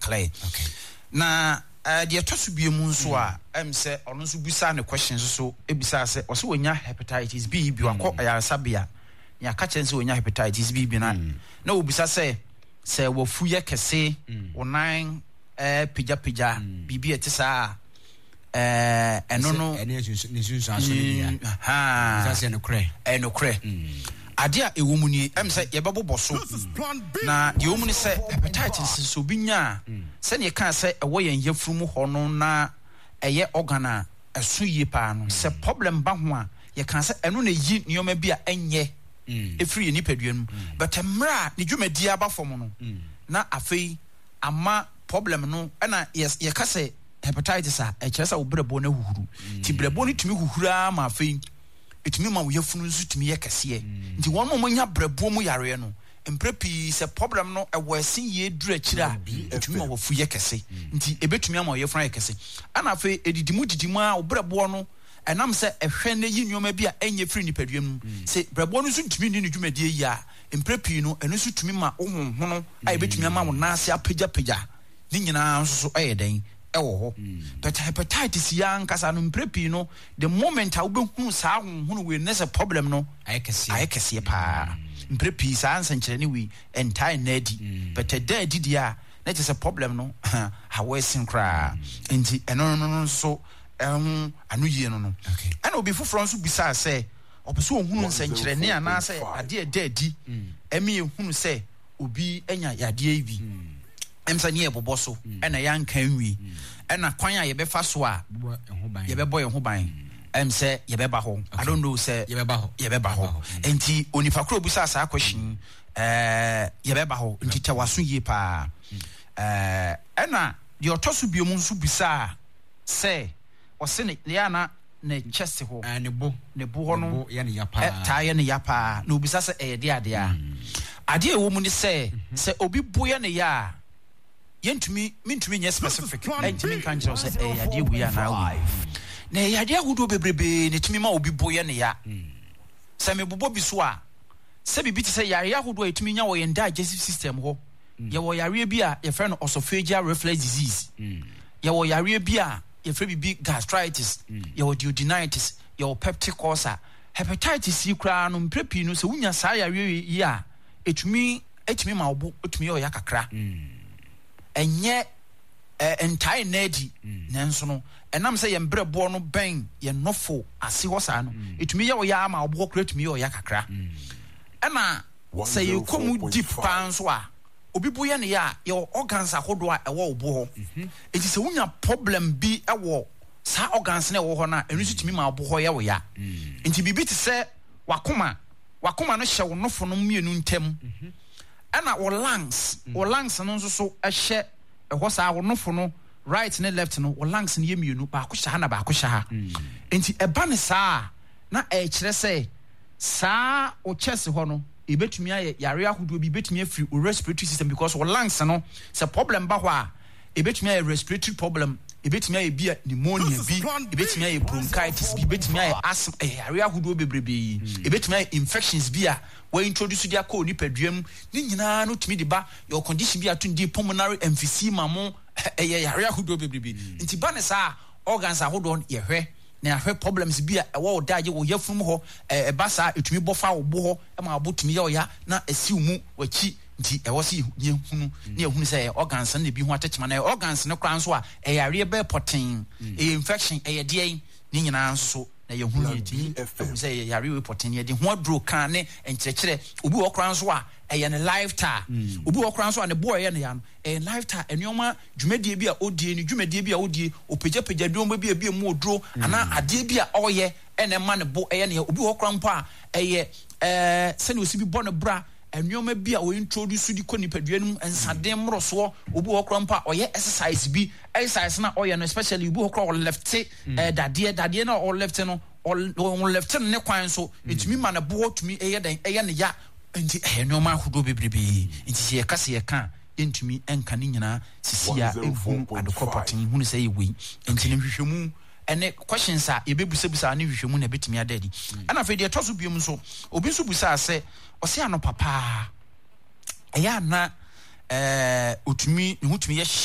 clear. Okay. Na the tosu bi mu nso a say ono nso bisa ne questions so ebisa say oso wonya hepatitis B bi akọ ayarsabia ya ka chen say wonya hepatitis B bi na obisa say wofu ye kese wonan pija bibi etisa eno no ene sunsun aso ni ya ha say no kre ade a ewo mu ni say ye bebobo so na de wo mu ni say hepatitis so binya se ne kan say ewo yen yafuru ho no na eye organa eso yie pa no se problem ba ho a ye kan say eno na yi nioma bi a enye efiri ni paduam but emra ne dwumadi aba fom no na afei ama problem no na ye ka say hepatitis a e kire say obrebo na huhuru ti brebo no tumi huhura ma afei etumi ma wo yafunu nso tumi ye kese nti won mo nya brebo mu yare no emprepi se problem no e wasi ye duru akira etumi ma wo fu ye kese nti ebetumi ama wo yafunu ye kese ana afei didimu a obrebo no enam se ehwe na yi nyoma bi a enye free nipaduam se brebo no so tumi ni dwumadie yi a emprepi no eno so tumi ma ohonhono a ebetumi ama wo naase apagya ni nyina nso so eyeden ewo ho but hepatitis ya nkasa no mprepi no the moment a wo behunu saa honhono we nese problem no ayekese pa mprepi saa nsankyere ni we entire nadi but daddy dia na just a problem no ha we sinkra nti eno no so anu yie no okay ana obi foforo nso bisa se opeso ohunu nsankyere ne ana se ade daddy emi ehunu se obi enya yade bi emsa nie bobo so ena yanka nwi ena kwan a yebefa so a yebebo ye ho ban emse yebeba ho I don't know say yebeba ho enti onipa kro busa asa question yebeba ho enti tawaso yie pa ena de otoso biom nso busa say o se ne ya na chest ho ne bo ho no ye ne yapa ta ye ne yapa na obisa say de ade a ade ewo mu ni say obi boye ne ya yentumi mintumi nye specific entumi kan kire say ade wu ya na ade agudo bebrebe ne tumi ma obi boye ne ya se me bobo bi so a se bibi ti say yare agudo etumi nya wo yen digestive system ho ye wo yare bi a ye friend esophageal reflux disease ye wo yare bi a ye friend bibi gastritis ye wo duodenitis ye wo peptic ulcer hepatitis kra no mprepi no se wunya sa yare yi a etumi ma obo etumi yo yakakra enye entire nedi nanso no enam say yembrebo no ben ye nofo ase ho sa no etumi ye wo ya ma obo kra etumi yo yakakra ena say ye komu deep panso a obi boye ne ya ye organs ahodo a ewo obo ho enti se wunya problem bi ewo sa organs na ewo ho na enu etumi ma obo ho ye wo ya enti bibi ti se wakoma no hye wo nofo no mienu ntem ena wo lungs no nso so ehye eho sa wo nofo no right and left no wo lungs no yemienu ba ko hye na ba ko hye ha enti eba ne saa na e kire say saa o chest ho no ebetumi aye yare ahodo bi betumi afiri o respiratory system because wo lungs no se problem ba ho a ebetumi aye respiratory problem ebetumi aye bi pneumonia bi ebetumi aye bronchitis bi ebetumi aye asthma yare ahodo bebrebe ebetumi aye infections bi a we introduce dia ko nipaduam ni nyina no tumi de ba your condition bi atundi pulmonary emphysema mo yare ahodo bebrebe nti ba ne sa organs ahodo ye hwe na hwe problems bi a wo daje wo yafum ho ba sa etumi bofa wo bo ho ma abotumi ye oya na asiw mu wachi nti ewo si yehunu na yehunu say organs na bi ho atechema na organs ne kran so a yare be poten infection de ni nyina nso na yehunu yeti say yare we poten ye de ho adro kan ne enkyekere obi wo kran so a ne lifetime obi wo kran so a ne boy ye ne ya no lifetime enioma dwumadie bi a odie ni dwumadie bi a odie opagya dwom bi a bi mu odro ana ade bi a oye ene ma ne bo ne obi wo kran po a se ne osi bi bo ne bra enioma bi a o introduce di ko nipaduanum ensaden mroso obi wo kran po a oye exercise bi exercise na oye no especially obi wo kran left dade na o left no on left ne kwan so etumi ma ne bo tumi den ne ya nti enioma ahodo bebrebe nti ye kase ye kan entumi enka ni nyina sisia ehun adekopatin hunu say we nti ne hwehwemu ene questions a yebebusabusa ne hwehwemu na betimi adadi ana fe de toso biom so obi so busa ase ose ano papa eya na otumi ne hutumi ye